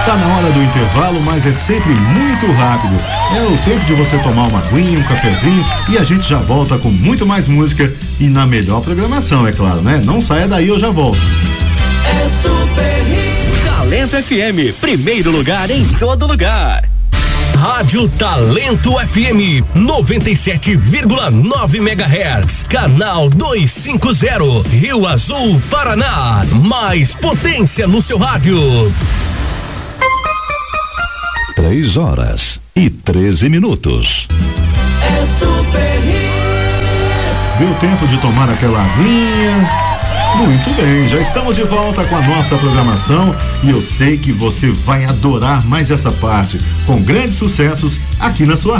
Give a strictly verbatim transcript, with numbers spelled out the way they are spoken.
Tá na hora do intervalo, mas é sempre muito rápido. É o tempo de você tomar uma aguinha, um cafezinho e a gente já volta com muito mais música e na melhor programação, é claro, né? Não saia daí, eu já volto. É Super Hits. Talento F M, primeiro lugar em todo lugar. Rádio Talento F M, noventa e sete vírgula nove megahertz, canal duzentos e cinquenta, Rio Azul, Paraná. Mais potência no seu rádio. Três horas e treze minutos. É Super Hits. Deu tempo de tomar aquela aguinha? Muito bem, já estamos de volta com a nossa programação e eu sei que você vai adorar mais essa parte, com grandes sucessos aqui na sua